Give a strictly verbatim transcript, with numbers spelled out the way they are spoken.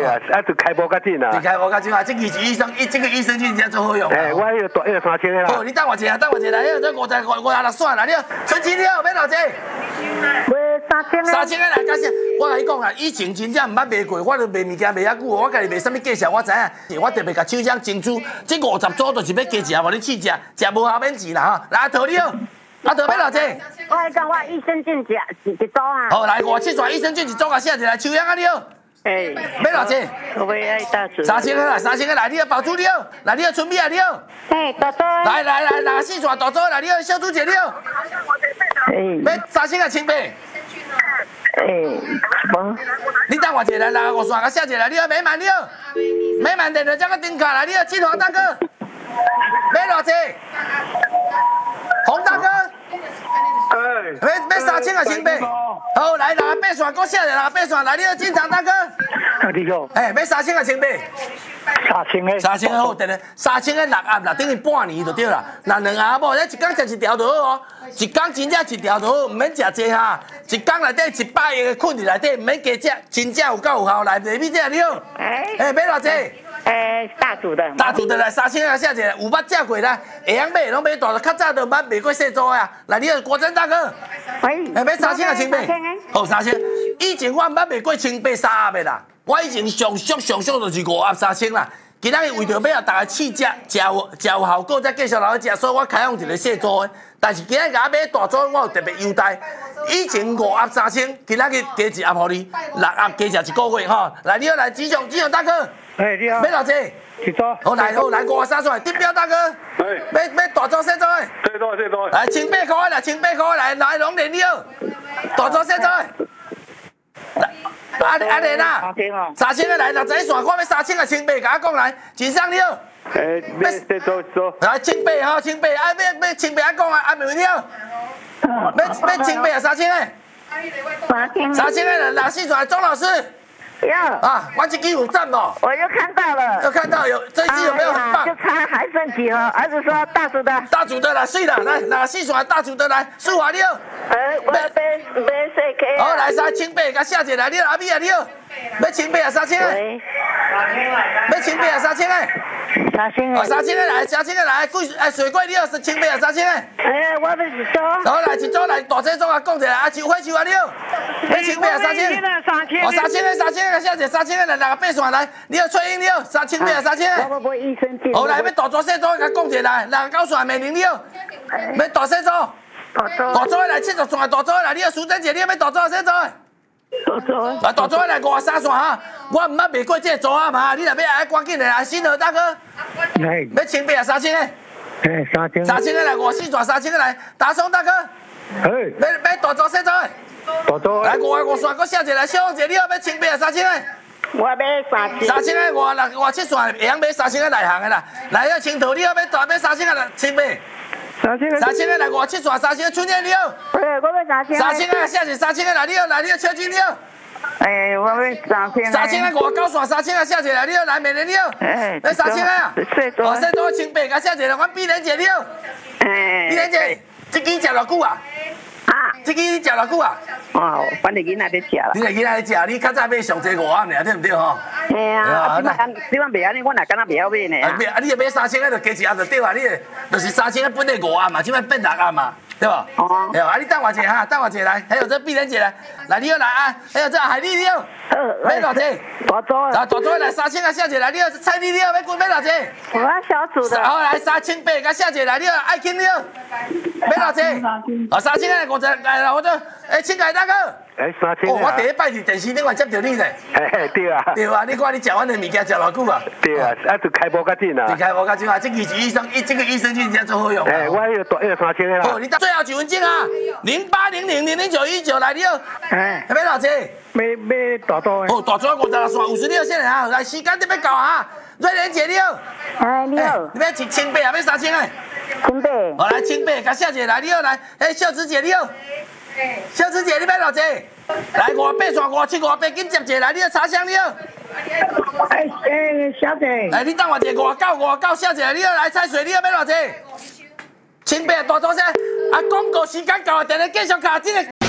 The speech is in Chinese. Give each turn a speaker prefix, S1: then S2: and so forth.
S1: 对啊，啊就开无较紧啊。
S2: 你开无较紧啊，这个是医生，这个益生菌真做好用。
S1: 哎，我迄个大迄个三千个啦。
S2: 好，你等我一下，等我一下，来，这五十五五十六算啦，你存钱了，要偌济？
S3: 卖三千个。
S2: 三千个来，感谢。我甲你讲啊，以前真正唔捌卖过，我都卖物件卖遐久，我家己卖啥物介绍，我知影。我特别甲厂商争取，这五十组就是要加食，无你试食，食无效免钱啦哈。来，头你好，阿头要偌济？
S3: 我来讲，我益生菌一一组啊。
S2: 好，来五七串益生菌一组啊，写一来，秋阳啊你好。
S3: 哎，
S2: 要偌济？
S3: 我要一大组。
S2: 三千个来，三千个来，你好，宝珠你好，来你好，春米啊你好。
S3: 哎，大组。
S2: 来来来，拿四串大组来，你好，小猪姐你好。
S3: 哎。
S2: 要三千个清白。
S3: 哎，无。
S2: 你等我一下来，来五串，甲写一来，你好，美满你好。美满电话这个顶卡来，你好，金华大哥。要偌济？洪大哥。
S1: 哎。
S2: 要要三千个清白。好，来拿八串，搁写一来，八串来，你好，进场大哥。
S1: 啊，你好。
S2: 哎，要三千个清白。
S1: 三千个。
S2: 三千个好，等下三千个六盒啦，等于半年就对啦。那两盒某，咱一工食一条就好哦。一工真正一条就好，唔免食济哈。一工内底一百个困伫内底，唔免加食，真正有够有效。来，内面这你好。哎。哎，要偌济？
S3: 哎，大组的。
S2: 大组的来，三千个写一个，有捌食过啦，会晓买，拢买大，较早都捌卖过细组啊。来，你好，国珍大哥。
S3: 喂。
S2: 哎，要三千个清白。好，三千。以前我毋捌卖过清白三盒的啦。我以前上俗上俗就是五盒三千啦。今仔日为着要让大家试食，食有食有效果，再继续落去食，所以我开放一个小组的。但是今仔日甲买大组，我有特别优待。以前五盒三千，今仔日加一盒互你，六盒加食一个月吼。来，你好，来志雄，志雄大哥。
S1: 哎，你好。
S2: 要偌济？
S1: 一组。
S2: 好，来好，来五盒三出来，丁彪大哥。
S1: 哎。
S2: 要要大组小组的。
S1: 最多最多。
S2: 来，千八块的来，千八块的来，来龙年你好。大组小组的。来。阿阿莲啊，三千个来，六十一串，我要三千个清白，甲我讲来，钱生你好。
S1: 诶，要再做做。
S2: 来清白吼，清白，啊要要清白啊讲啊，阿妹你好。要要清白啊，三千个。
S3: 三千。
S2: 三千个人，六四串，钟老师。
S3: 有。
S2: 啊，我这支有赞不？
S3: 我又看到了。
S2: 又看到有这一支有没有很棒？
S3: 就差还剩几盒？儿子说大组的。
S2: 大组的来，水啦，来六四串大组的来，舒华你好。
S3: 哎，我要买买四 K。
S2: 好，来三清白，甲写一来，你好阿米啊你好。要清白啊，三千个。要清白啊，三千个。
S3: 三千个。
S2: 哦，三千个来，三千个来，贵哎水果你好，清白啊，三千个。
S3: 哎，我要一组。
S2: 好来，一组来，大这组啊，讲一下，啊，秋花秋啊你好。要清白啊，三千。哦，三千个，三千个，写一三千个来，六个八串来，你好翠英你好，三千白啊，三千个。
S3: 我不益生菌。
S2: 好来，要大组小组，甲讲一下来，六个九串美玲你好。要大小组。
S3: 大组。
S2: 大组的来，七十串大组的来，你好苏珍姐，你要大组小组的。
S3: 大组。
S2: 啊，大组的来五十三串哈，我毋捌卖过这个组啊嘛，你若要爱赶紧的来，新河大哥。
S1: 哎。
S2: 要清白啊，三千个。
S1: 哎，三千。
S2: 三千个来，五四串三千个来，大松大哥。
S1: 哎。
S2: 要要大组小组的。
S1: 大组。
S2: 来五个五串，搁写一个来，小凤姐你好，要清白啊，三千个。
S3: 我要三千。
S2: 三千个五六五七串，会晓买三千个内行的啦。来，要青桃你好，要大要三千个来清白。
S1: 三千个。
S2: 三千个来五七串，三千个春燕你好。
S3: 哎，我要三千。
S2: 三千个写一三千个来，你好来，你好秋金你好。
S3: 哎，我要三千。
S2: 三千个五九串，三千个写一来，你好来美玲你好。
S3: 哎。
S2: 要三千个啊。
S3: 细组。
S2: 哦，细组清白，甲写一来，阮碧莲姐你好。
S3: 哎。
S2: 碧莲姐，这支食偌久啊？
S3: 啊。
S2: 这支你食偌久啊？
S3: 哦，反正囡仔在食啦。
S2: 你个囡仔在食，你较早买上济五盒尔，对唔对吼？
S3: 嘿啊，即摆即摆袂安尼，我若敢若袂晓买呢。
S2: 啊，啊，你若买三千个，就加一盒就对啊，你就是三千个本来五盒嘛，即摆变六盒嘛，对吧？哦。对啊，你等我一下哈，等我一下来，还有这碧莲姐来，来你好来啊，还有这海丽你好，要偌济？
S3: 大组。
S2: 啊，大组来三千个写一来，你好蔡丽你好，要要偌济？
S3: 我要小组的。
S2: 好来三千八甲写一来，你好爱卿你好，要偌济？啊，三千个五十来啦，我做诶，请介大哥。
S1: 哎，三千。
S2: 哦，我第一摆伫电视顶外接到你咧。
S1: 嘿嘿，对啊。
S2: 对啊，你看你食阮的物件食偌久啊？
S1: 对啊，啊就开无较紧啊。
S2: 就开无较紧啊，这个是医生，这个益生菌真做好用。
S1: 哎，我迄个大迄个三千个啦。
S2: 好，你最后一分钟啊，零八零零零零九一九来你好。哎。要偌济？
S1: 要要大组的。
S2: 哦，大组五十六串，五十六线啊，来时间你要到啊。瑞莲姐你好。
S3: 哎，你好。
S2: 你要一千八啊，要三千个？
S3: 千八。
S2: 好来，千八，甲小姐来，你好来，哎，秀芝姐你好。小芝姐你要偌济？来五八串五七五八，紧接者来，你好茶香你好。
S3: 哎哎，小姐。
S2: 来，你等我一个五九五九，小姐你好来，彩水你好要偌济？千八大组些，啊广告时间到了，等下继续卡这个。